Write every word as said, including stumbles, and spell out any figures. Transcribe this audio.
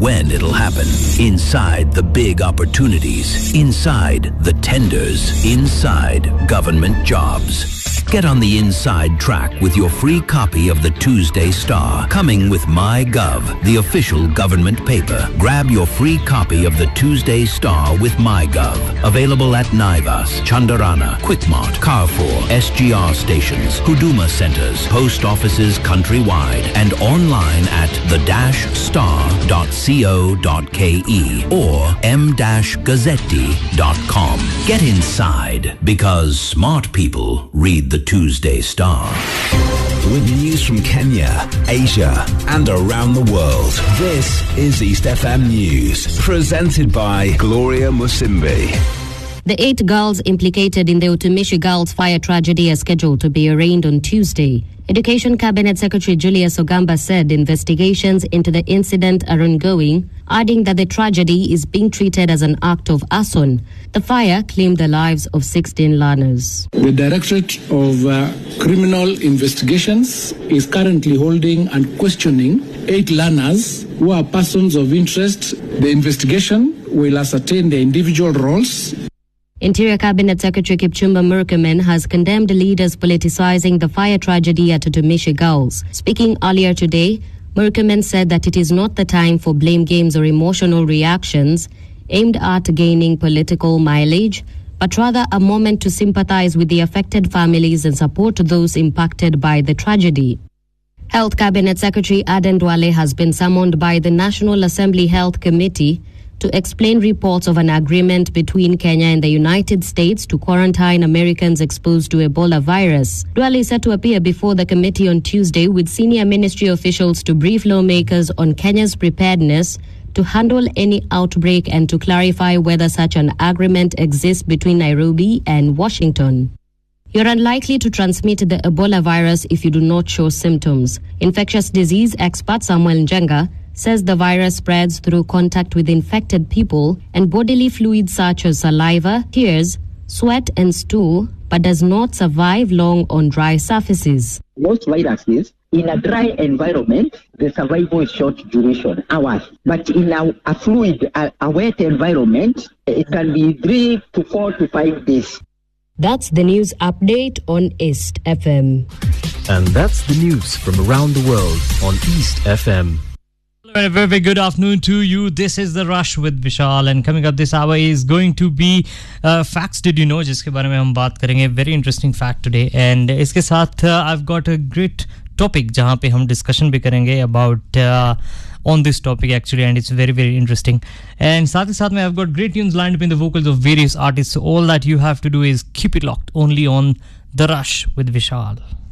when it'll happen. Inside the big opportunities. Inside the tenders. Inside government jobs. Get on the inside track with your free copy of the Tuesday Star, coming with MyGov, the official government paper. Grab your free copy of the Tuesday Star with MyGov. Available at Naivas, Chandarana, Quickmart, Carrefour, S G R stations, Huduma centers, post offices countrywide, and online at the dash star dot co dot ke or m dash gazzetti dot com. Get inside, because smart people read the Tuesday Star. With news from Kenya, Asia, and around the world, this is East F M News, presented by Gloria Musimbi. The eight girls implicated in the Utumishi Girls fire tragedy are scheduled to be arraigned on Tuesday. Education Cabinet Secretary Julius Ogamba said investigations into the incident are ongoing, adding that the tragedy is being treated as an act of arson. The fire claimed the lives of sixteen learners. The Directorate of uh, Criminal Investigations is currently holding and questioning eight learners who are persons of interest. The investigation will ascertain their individual roles. Interior Cabinet Secretary Kipchumba Murkomen has condemned leaders politicizing the fire tragedy at Utumishi Girls. Speaking earlier today, Murkomen said that it is not the time for blame games or emotional reactions aimed at gaining political mileage, but rather a moment to sympathize with the affected families and support those impacted by the tragedy. Health Cabinet Secretary Aden Duale has been summoned by the National Assembly Health Committee to explain reports of an agreement between Kenya and the United States to quarantine Americans exposed to Ebola virus. Duale is set to appear before the committee on Tuesday with senior ministry officials to brief lawmakers on Kenya's preparedness to handle any outbreak and to clarify whether such an agreement exists between Nairobi and Washington. You're unlikely to transmit the Ebola virus if you do not show symptoms. Infectious disease expert Samuel Njenga says the virus spreads through contact with infected people and bodily fluids such as saliva, tears, sweat and stool, but does not survive long on dry surfaces. Most viruses, in a dry environment, the survival is short duration, hours. But in a, a fluid, a, a wet environment, it can be three to four to five days. That's the news update on East F M. And that's the news from around the world on East F M. A very, very good afternoon to you. This is The Rush with Vishal, and coming up this hour is going to be uh, Facts Did You Know, जिसके बारे में हम बात करेंगे. Very interesting fact today. And इसके साथ uh, I've got a great topic जहाँ पे हम discussion भी करेंगे about uh, on this topic actually, and it's very, very interesting. And साथ ही साथ में I've got great tunes lined up in the vocals of various artists. So all that you have to do is keep it locked only on The Rush with Vishal.